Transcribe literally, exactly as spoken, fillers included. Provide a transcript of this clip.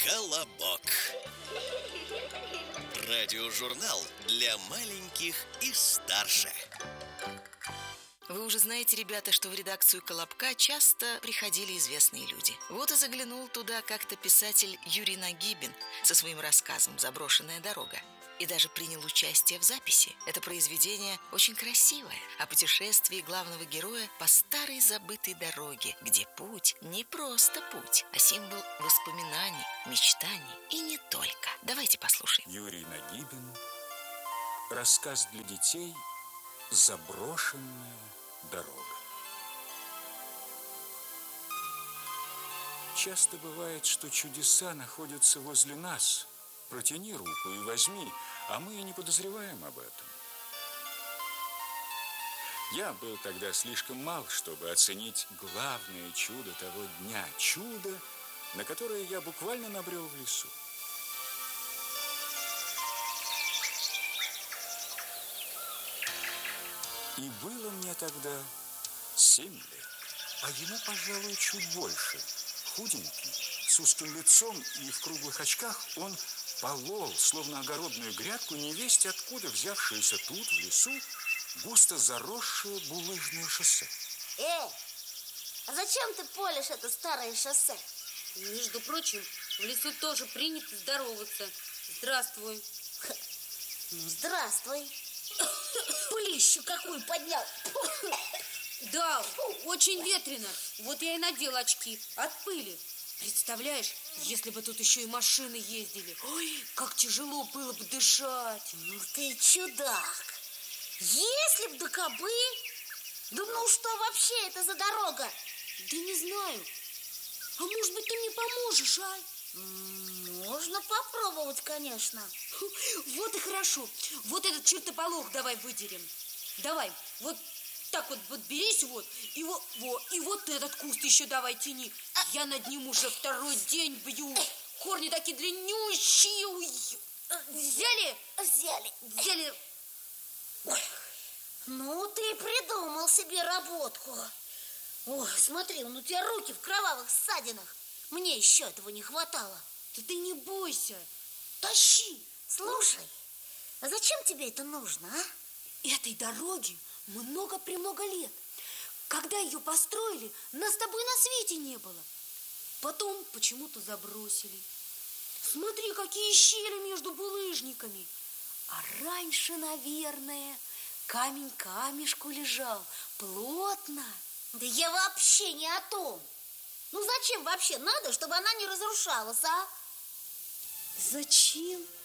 Колобок. Радиожурнал для маленьких и старше. Вы уже знаете, ребята, что в редакцию «Колобка» часто приходили известные люди. Вот и заглянул туда как-то писатель Юрий Нагибин со своим рассказом «Заброшенная дорога». И даже принял участие в записи. Это произведение очень красивое, о путешествии главного героя по старой забытой дороге, где путь не просто путь, а символ воспоминаний, мечтаний и не только. Давайте послушаем. Юрий Нагибин. Рассказ для детей «Заброшенная дорога». Часто бывает, что чудеса находятся возле нас. Протяни руку и возьми, а мы и не подозреваем об этом. Я был тогда слишком мал, чтобы оценить главное чудо того дня. Чудо, на которое я буквально набрел в лесу. И было мне тогда семь лет, а ему, пожалуй, чуть больше. Худенький, с узким лицом и в круглых очках, он полол, словно огородную грядку, невесть откуда взявшееся тут, в лесу, густо заросшее булыжное шоссе. Эй, а зачем ты полишь это старое шоссе? Между прочим, в лесу тоже принято здороваться. Здравствуй. Ну, здравствуй. Пылищу какую поднял. Да, очень ветрено. Вот я и надел очки от пыли. Представляешь, если бы тут еще и машины ездили, ой, как тяжело было бы дышать. Ну ты чудак. Если б да кабы. Да ну что вообще это за дорога? Да не знаю. А может быть, ты мне поможешь, а? Можно попробовать, конечно. Вот и хорошо. Вот этот чертополох давай выдерем. Давай, вот так вот подберись вот, и вот, вот, и вот этот куст еще давай тяни. Я над ним уже второй день бью. Корни такие длиннющие. Взяли? Взяли. Взяли. Ну, ты придумал себе работку. Ой, смотри, ну у тебя руки в кровавых ссадинах. Мне еще этого не хватало. Да ты не бойся. Тащи. Слушай, а зачем тебе это нужно, а? Этой дороге много-премного лет. Когда ее построили, нас с тобой на свете не было. Потом почему-то забросили. Смотри, какие щели между булыжниками. А раньше, наверное, камень камешку лежал плотно. Да я вообще не о том. Ну зачем вообще надо, чтобы она не разрушалась, а? Зачем?